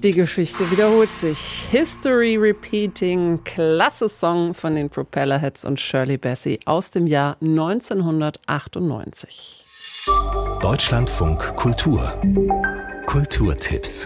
Die Geschichte wiederholt sich. History Repeating, klasse Song von den Propellerheads und Shirley Bassey aus dem Jahr 1998. Deutschlandfunk Kultur. Kulturtipps.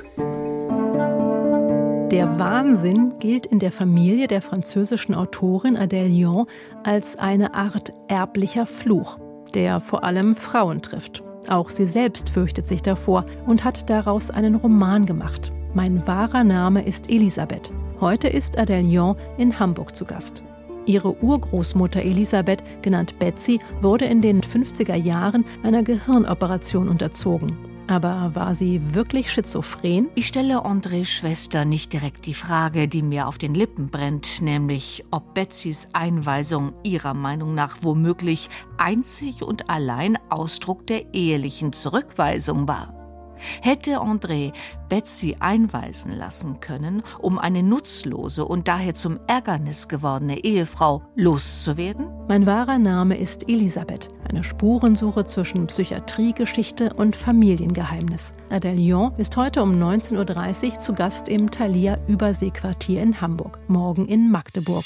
Der Wahnsinn gilt in der Familie der französischen Autorin Adèle Lyon als eine Art erblicher Fluch, der vor allem Frauen trifft. Auch sie selbst fürchtet sich davor und hat daraus einen Roman gemacht. Mein wahrer Name ist Elisabeth. Heute ist Adèle Lyon in Hamburg zu Gast. Ihre Urgroßmutter Elisabeth, genannt Betsy, wurde in den 50er Jahren einer Gehirnoperation unterzogen. Aber war sie wirklich schizophren? Ich stelle Andrés Schwester nicht direkt die Frage, die mir auf den Lippen brennt, nämlich ob Betsys Einweisung ihrer Meinung nach womöglich einzig und allein Ausdruck der ehelichen Zurückweisung war. Hätte André Betsy einweisen lassen können, um eine nutzlose und daher zum Ärgernis gewordene Ehefrau loszuwerden? Mein wahrer Name ist Elisabeth. Eine Spurensuche zwischen Psychiatriegeschichte und Familiengeheimnis. Adèle Lyon ist heute um 19.30 Uhr zu Gast im Thalia Überseequartier in Hamburg. Morgen in Magdeburg.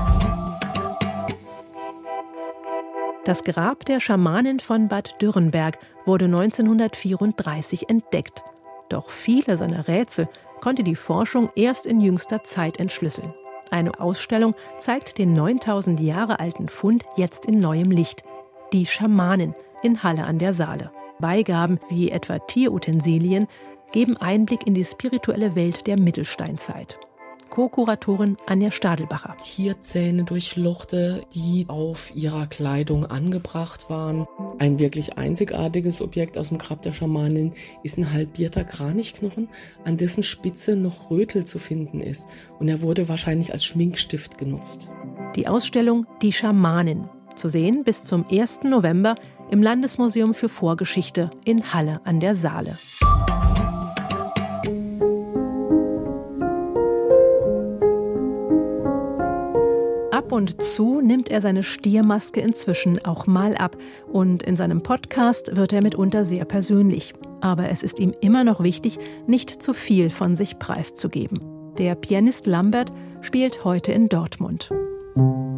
Das Grab der Schamanin von Bad Dürrenberg wurde 1934 entdeckt. Doch viele seiner Rätsel konnte die Forschung erst in jüngster Zeit entschlüsseln. Eine Ausstellung zeigt den 9000 Jahre alten Fund jetzt in neuem Licht. Die Schamanin in Halle an der Saale. Beigaben wie etwa Tierutensilien geben Einblick in die spirituelle Welt der Mittelsteinzeit. Co-Kuratorin Anja Stadelbacher. Tierzähne durchlochte, die auf ihrer Kleidung angebracht waren. Ein wirklich einzigartiges Objekt aus dem Grab der Schamanin ist ein halbierter Kranichknochen, an dessen Spitze noch Rötel zu finden ist. Und er wurde wahrscheinlich als Schminkstift genutzt. Die Ausstellung Die Schamanin. Zu sehen bis zum 1. November im Landesmuseum für Vorgeschichte in Halle an der Saale. Ab und zu nimmt er seine Stiermaske inzwischen auch mal ab. Und in seinem Podcast wird er mitunter sehr persönlich. Aber es ist ihm immer noch wichtig, nicht zu viel von sich preiszugeben. Der Pianist Lambert spielt heute in Dortmund.